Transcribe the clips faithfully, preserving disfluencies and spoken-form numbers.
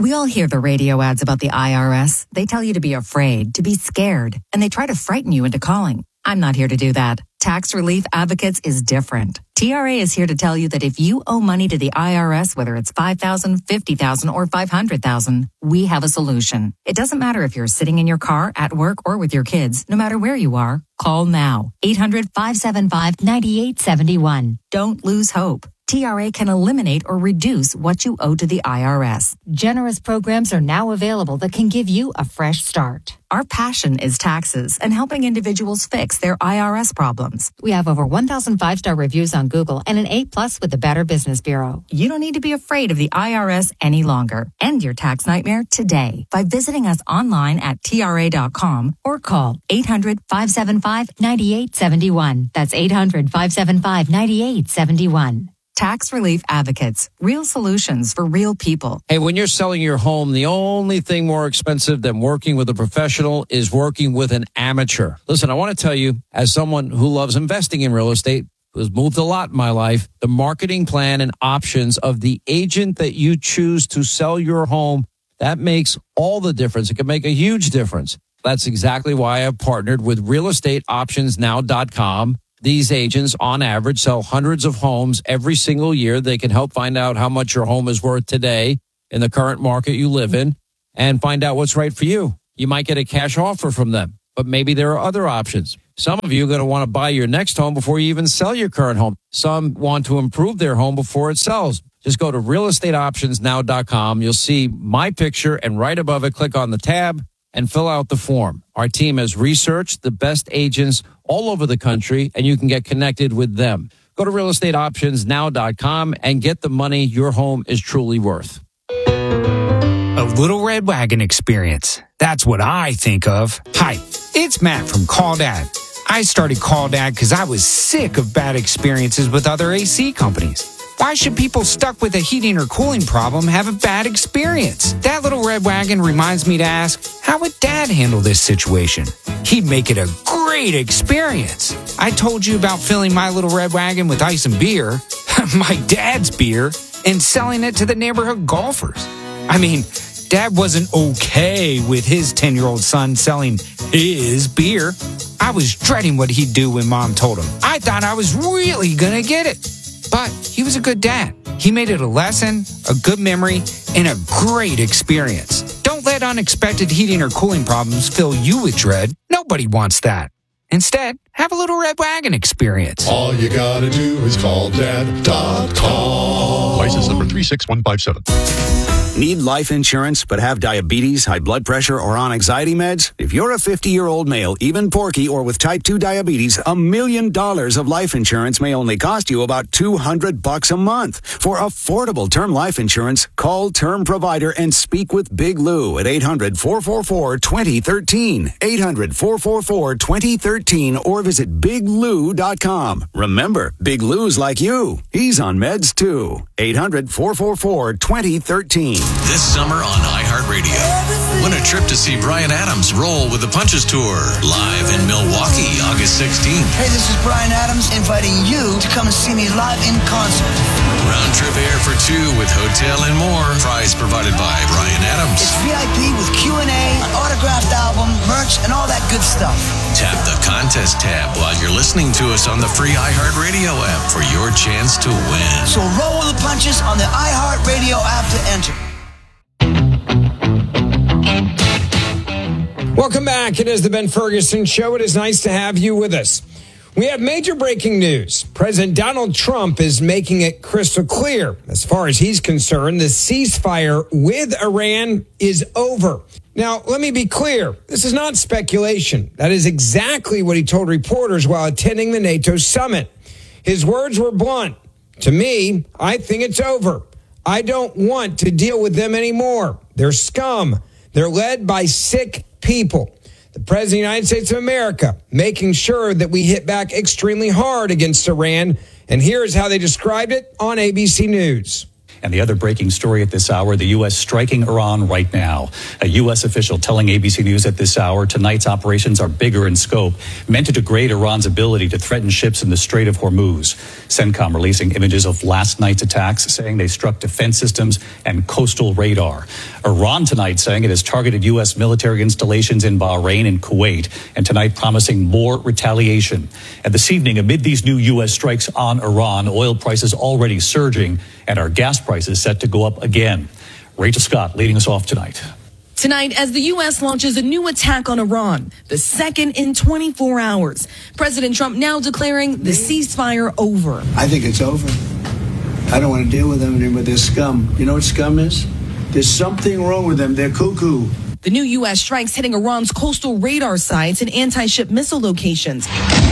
We all hear the radio ads about the I R S. They tell you to be afraid, to be scared, and they try to frighten you into calling. I'm not here to do that. Tax Relief Advocates is different. T R A is here to tell you that if you owe money to the I R S, whether it's five thousand dollars, fifty thousand dollars, or five hundred thousand dollars, we have a solution. It doesn't matter if you're sitting in your car, at work, or with your kids. No matter where you are, call now. eight hundred, five seven five, nine eight seven one. Don't lose hope. T R A can eliminate or reduce what you owe to the I R S. Generous programs are now available that can give you a fresh start. Our passion is taxes and helping individuals fix their I R S problems. We have over one thousand five-star reviews on Google and an A plus with the Better Business Bureau. You don't need to be afraid of the I R S any longer. End your tax nightmare today by visiting us online at T R A dot com or call eight hundred, five seven five, nine eight seven one. That's eight hundred, five seven five, nine eight seven one. Tax Relief Advocates, real solutions for real people. Hey, when you're selling your home, the only thing more expensive than working with a professional is working with an amateur. Listen, I want to tell you, as someone who loves investing in real estate, who has moved a lot in my life, the marketing plan and options of the agent that you choose to sell your home, that makes all the difference. It can make a huge difference. That's exactly why I've partnered with real estate options now dot com. These agents, on average, sell hundreds of homes every single year. They can help find out how much your home is worth today in the current market you live in and find out what's right for you. You might get a cash offer from them, but maybe there are other options. Some of you are going to want to buy your next home before you even sell your current home. Some want to improve their home before it sells. Just go to real estate options now dot com. You'll see my picture, and right above it, click on the tab and fill out the form. Our team has researched the best agents all over the country, and you can get connected with them. Go to real estate options now dot com and get the money your home is truly worth. A Little Red Wagon experience. That's what I think of. Hi, it's Matt from Call Dad. I started Call Dad because I was sick of bad experiences with other A C companies. Why should people stuck with a heating or cooling problem have a bad experience? That Little Red Wagon reminds me to ask, how would Dad handle this situation? He'd make it a great experience. I told you about filling my Little Red Wagon with ice and beer, my dad's beer, and selling it to the neighborhood golfers. I mean, Dad wasn't okay with his ten-year-old son selling his beer. I was dreading what he'd do when Mom told him. I thought I was really gonna get it. But he was a good dad. He made it a lesson, a good memory, and a great experience. Don't let unexpected heating or cooling problems fill you with dread. Nobody wants that. Instead, have a Little Red Wagon experience. All you gotta do is call dad dot com. License number three six one five seven. Need life insurance but have diabetes, high blood pressure, or on anxiety meds? If you're a fifty-year-old male, even porky, or with type two diabetes, a million dollars of life insurance may only cost you about two hundred bucks a month. For affordable term life insurance, call Term Provider and speak with Big Lou at eight hundred, four four four, two zero one three, eight hundred, four four four, two zero one three, or visit big lou dot com. Remember, Big Lou's like you. He's on meds too. eight hundred, four four four, two zero one three. This summer on iHeartRadio, win a trip to see Bryan Adams roll with the Punches Tour, live in Milwaukee, August sixteenth. Hey, this is Bryan Adams inviting you to come and see me live in concert. Round trip air for two with hotel and more. Prize provided by Bryan Adams. It's V I P with Q and A, an autographed album, merch, and all that good stuff. Tap the contest tab while you're listening to us on the free iHeartRadio app for your chance to win. So roll with the punches on the iHeartRadio app to enter. Welcome back. It is the Ben Ferguson Show. It is nice to have you with us. We have major breaking news. President Donald Trump is making it crystal clear. As far as he's concerned, the ceasefire with Iran is over. Now, let me be clear. This is not speculation. That is exactly what he told reporters while attending the NATO summit. His words were blunt. To me, I think it's over. I don't want to deal with them anymore. They're scum. They're led by sick people. The President of the United States of America making sure that we hit back extremely hard against Iran. And here's how they described it on A B C News. And the other breaking story at this hour, the U S striking Iran right now. A U S official telling A B C News at this hour tonight's operations are bigger in scope, meant to degrade Iran's ability to threaten ships in the Strait of Hormuz. CENTCOM releasing images of last night's attacks, saying they struck defense systems and coastal radar. Iran tonight saying it has targeted U S military installations in Bahrain and Kuwait, and tonight promising more retaliation. And this evening, amid these new U S strikes on Iran, oil prices already surging and our gas prices set to go up again. Rachel Scott leading us off tonight. Tonight, as the U S launches a new attack on Iran, the second in twenty-four hours, President Trump now declaring the ceasefire over. I think it's over. I don't want to deal with them anymore. They're scum. You know what scum is? There's something wrong with them. They're cuckoo. The new U S strikes hitting Iran's coastal radar sites and anti-ship missile locations.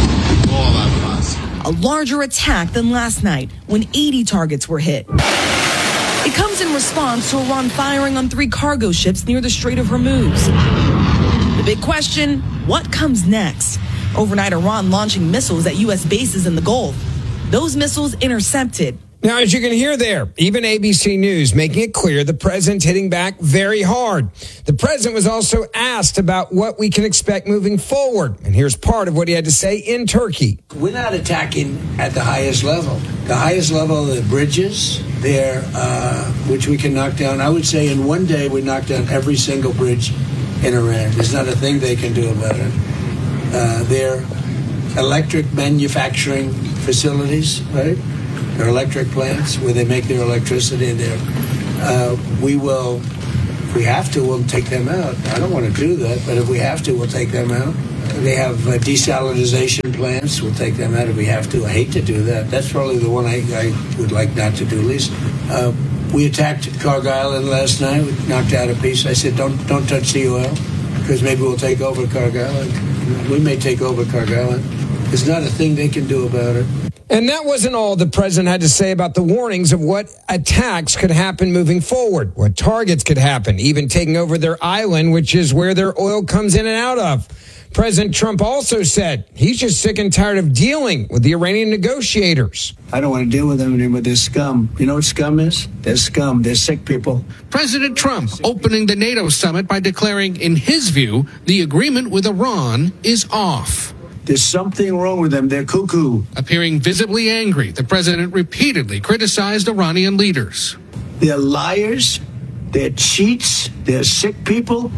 A larger attack than last night when eighty targets were hit. It comes in response to Iran firing on three cargo ships near the Strait of Hormuz. The big question, what comes next? Overnight, Iran launching missiles at U S bases in the Gulf. Those missiles intercepted. Now, as you can hear there, even A B C News making it clear the president's hitting back very hard. The president was also asked about what we can expect moving forward. And here's part of what he had to say in Turkey. We're not attacking at the highest level. The highest level of the bridges there, uh, which we can knock down. I would say in one day we knock down every single bridge in Iran. There's not a thing they can do about it. Uh, their electric manufacturing facilities, right? Their electric plants where they make their electricity there. Uh, we will, if we have to, we'll take them out. I don't want to do that, but if we have to, we'll take them out. They have uh, desalinization plants. We'll take them out if we have to. I hate to do that. That's probably the one I, I would like not to do least. Uh, we attacked Cargill Island last night. We knocked out a piece. I said, don't don't touch the oil because maybe we'll take over Cargill Island. We may take over Cargill Island. There's not a thing they can do about it. And that wasn't all the president had to say about the warnings of what attacks could happen moving forward, what targets could happen, even taking over their island, which is where their oil comes in and out of. President Trump also said he's just sick and tired of dealing with the Iranian negotiators. I don't want to deal with them anymore. They're scum. You know what scum is? They're scum. They're sick people. President Trump opening the NATO summit by declaring, in his view, the agreement with Iran is off. There's something wrong with them. They're cuckoo. Appearing visibly angry, the president repeatedly criticized Iranian leaders. They're liars. They're cheats. They're sick people.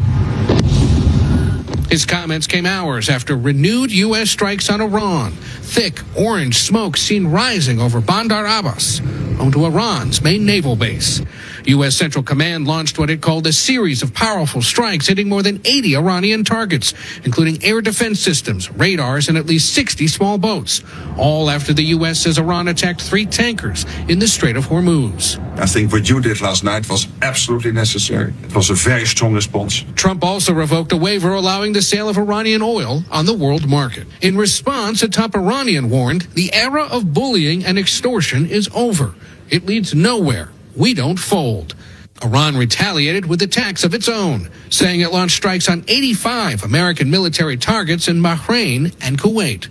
His comments came hours after renewed U S strikes on Iran. Thick orange smoke seen rising over Bandar Abbas, home to Iran's main naval base. U S Central Command launched what it called a series of powerful strikes hitting more than eighty Iranian targets, including air defense systems, radars, and at least sixty small boats, all after the U S says Iran attacked three tankers in the Strait of Hormuz. I think what you did last night was absolutely necessary. It was a very strong response. Trump also revoked a waiver allowing the sale of Iranian oil on the world market. In response, a top Iranian warned the era of bullying and extortion is over. It leads nowhere. We don't fold. Iran retaliated with attacks of its own, saying it launched strikes on eighty-five American military targets in Bahrain and Kuwait.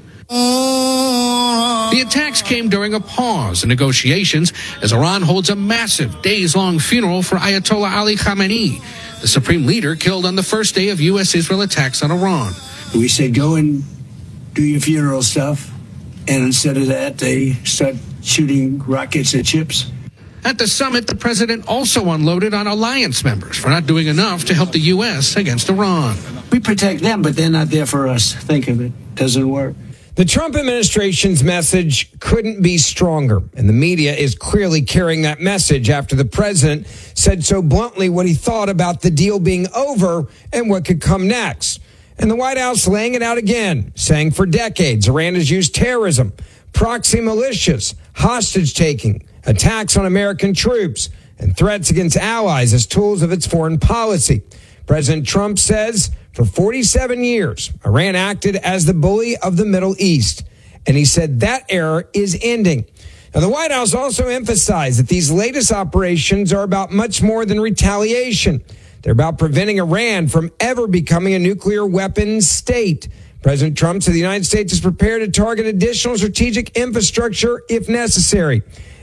The attacks came during a pause in negotiations as Iran holds a massive days-long funeral for Ayatollah Ali Khamenei, the supreme leader killed on the first day of U S-Israel attacks on Iran. We said, go and do your funeral stuff. And instead of that, they start shooting rockets at ships. At the summit, the president also unloaded on alliance members for not doing enough to help the U S against Iran. We protect them, but they're not there for us. Think of it. Doesn't work. The Trump administration's message couldn't be stronger, and the media is clearly carrying that message after the president said so bluntly what he thought about the deal being over and what could come next. And the White House laying it out again, saying for decades Iran has used terrorism, proxy militias, hostage-taking, attacks on American troops, and threats against allies as tools of its foreign policy. President Trump says for forty-seven years, Iran acted as the bully of the Middle East. And he said that era is ending. Now, the White House also emphasized that these latest operations are about much more than retaliation. They're about preventing Iran from ever becoming a nuclear weapons state. President Trump said the United States is prepared to target additional strategic infrastructure if necessary.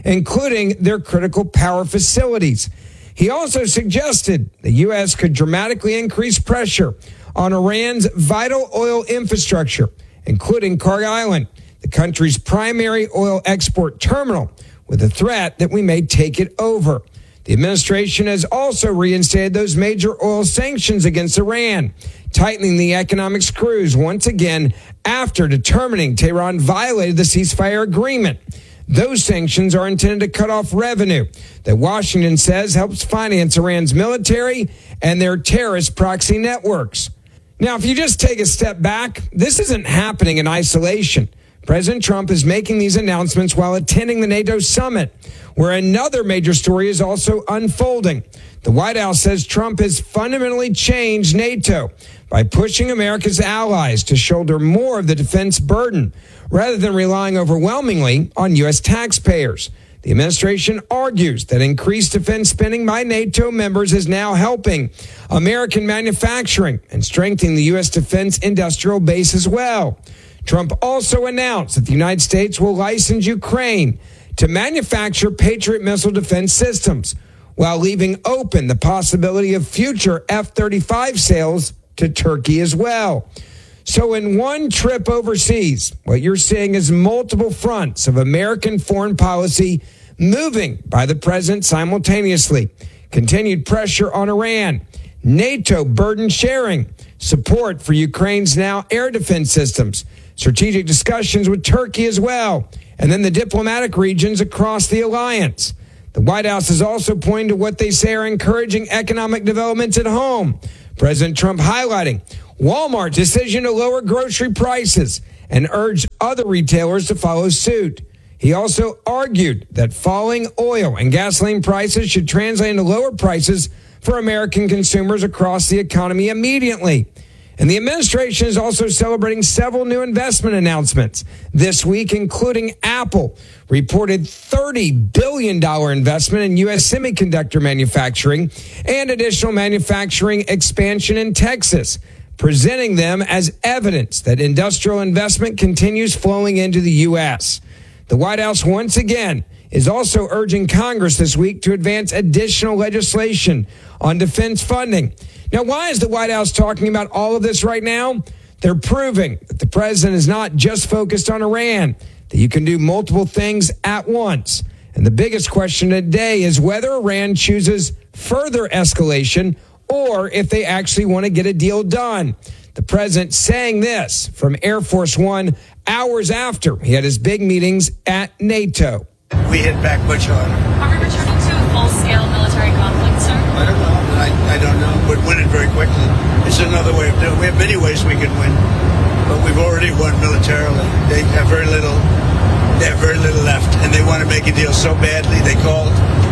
including their critical power facilities. He also suggested the U S could dramatically increase pressure on Iran's vital oil infrastructure, including Cargill Island, the country's primary oil export terminal, with the threat that we may take it over. The administration has also reinstated those major oil sanctions against Iran, tightening the economic screws once again after determining Tehran violated the ceasefire agreement. Those sanctions are intended to cut off revenue that Washington says helps finance Iran's military and their terrorist proxy networks. Now, if you just take a step back, this isn't happening in isolation. President Trump is making these announcements while attending the NATO summit, where another major story is also unfolding. The White House says Trump has fundamentally changed NATO by pushing America's allies to shoulder more of the defense burden rather than relying overwhelmingly on U S taxpayers. The administration argues that increased defense spending by NATO members is now helping American manufacturing and strengthening the U S defense industrial base as well. Trump also announced that the United States will license Ukraine to manufacture Patriot missile defense systems, while leaving open the possibility of future F thirty-five sales to Turkey as well. So in one trip overseas, what you're seeing is multiple fronts of American foreign policy moving by the president simultaneously. Continued pressure on Iran, NATO burden sharing, support for Ukraine's now air defense systems, strategic discussions with Turkey as well, and then the diplomatic regions across the alliance. The White House is also pointing to what they say are encouraging economic developments at home. President Trump highlighting Walmart's decision to lower grocery prices and urged other retailers to follow suit. He also argued that falling oil and gasoline prices should translate into lower prices for American consumers across the economy immediately. And the administration is also celebrating several new investment announcements this week, including Apple reported thirty billion dollars investment in U S semiconductor manufacturing and additional manufacturing expansion in Texas, presenting them as evidence that industrial investment continues flowing into the U S. The White House once again is also urging Congress this week to advance additional legislation on defense funding. Now, why is the White House talking about all of this right now? They're proving that the president is not just focused on Iran, that you can do multiple things at once. And the biggest question today is whether Iran chooses further escalation or if they actually want to get a deal done. The president saying this from Air Force One hours after he had his big meetings at NATO. We hit back much harder. Are we returning to a full-scale military conflict, sir? I don't know. I, I don't know. We'd win it very quickly. It's another way of doing it. We have many ways we can win, but we've already won militarily. They have very little. They have very little left, and they want to make a deal so badly. They called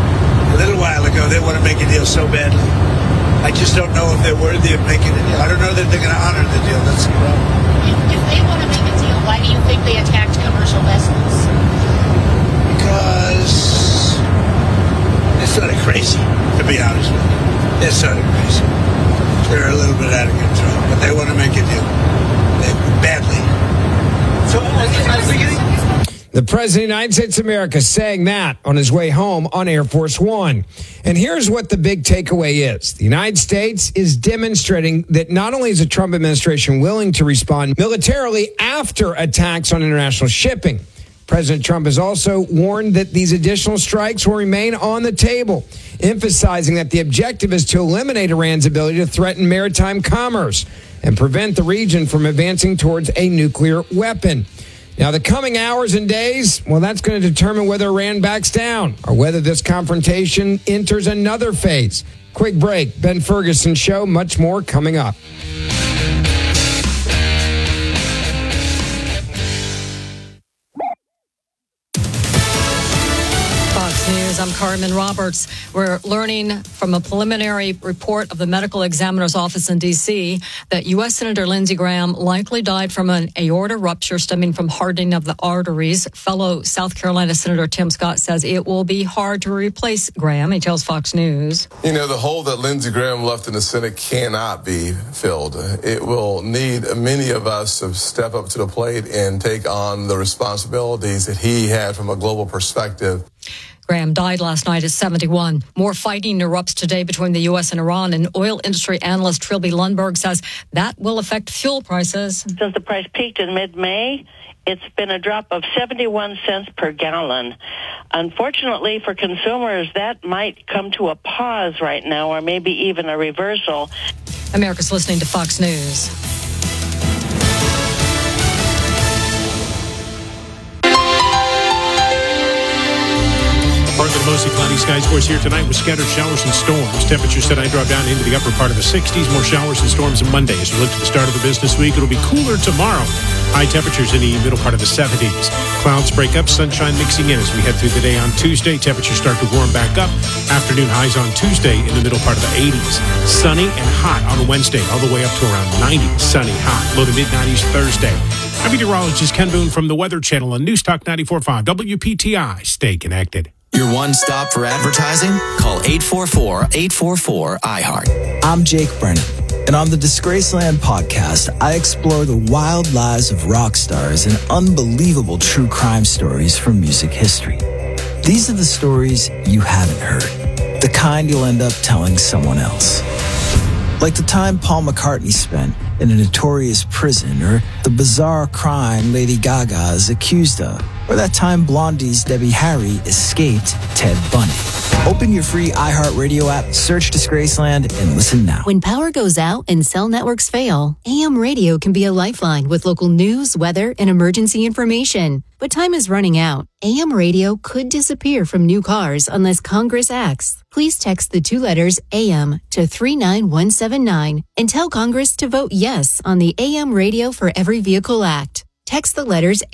a little while ago. They want to make a deal so badly. I just don't know if they're worthy of making a deal. I don't know that they're going to honor the deal. That's the problem. If, if they want to make a deal, why do you think they attacked commercial vessels? Because they're sort of crazy, to be honest with you. They're sort of crazy. They're a little bit out of control, but they want to make a deal. They, badly. So, I was beginning. The President of the United States of America saying that on his way home on Air Force One. And here's what the big takeaway is. The United States is demonstrating that not only is the Trump administration willing to respond militarily after attacks on international shipping, President Trump has also warned that these additional strikes will remain on the table, emphasizing that the objective is to eliminate Iran's ability to threaten maritime commerce and prevent the region from advancing towards a nuclear weapon. Now, the coming hours and days, well, that's going to determine whether Iran backs down or whether this confrontation enters another phase. Quick break. Ben Ferguson Show. Much more coming up. Fox News I'm Carmen Roberts. We're learning from a preliminary report of the medical examiner's office in D C that U S. Senator Lindsey Graham likely died from an aorta rupture stemming from hardening of the arteries. Fellow South Carolina Senator Tim Scott says it will be hard to replace Graham. He tells Fox News. You know, the hole that Lindsey Graham left in the Senate cannot be filled. It will need many of us to step up to the plate and take on the responsibilities that he had from a global perspective. Graham died last night at seventy-one. More fighting erupts today between the U S and Iran, and oil industry analyst Trilby Lundberg says that will affect fuel prices. Since the price peaked in mid-May, it's been a drop of seventy-one cents per gallon. Unfortunately for consumers, that might come to a pause right now, or maybe even a reversal. America's listening to Fox News. Partly mostly cloudy skies for us here tonight with scattered showers and storms. Temperatures tonight drop down into the upper part of the sixties. More showers and storms on Monday. As we look to the start of the business week, it'll be cooler tomorrow. High temperatures in the middle part of the seventies. Clouds break up, sunshine mixing in as we head through the day on Tuesday. Temperatures start to warm back up. Afternoon highs on Tuesday in the middle part of the eighties. Sunny and hot on Wednesday, all the way up to around ninety. Sunny, hot, low to mid-nineties Thursday. I'm meteorologist Ken Boone from the Weather Channel on News Talk ninety-four point five W P T I. Stay connected. Your one stop for advertising? Call eight four four, eight four four, I heart. I'm Jake Brennan, and on the Disgraceland podcast, I explore the wild lives of rock stars and unbelievable true crime stories from music history. These are the stories you haven't heard, the kind you'll end up telling someone else. Like the time Paul McCartney spent in a notorious prison, or the bizarre crime Lady Gaga is accused of, or that time Blondie's Debbie Harry escaped Ted Bundy. Open your free iHeartRadio app, search Disgraceland, and listen now. When power goes out and cell networks fail, A M radio can be a lifeline with local news, weather, and emergency information. But time is running out. A M radio could disappear from new cars unless Congress acts. Please text the two letters A M to three nine one seven nine and tell Congress to vote yes on the A M Radio for Every Vehicle Act. Text the letters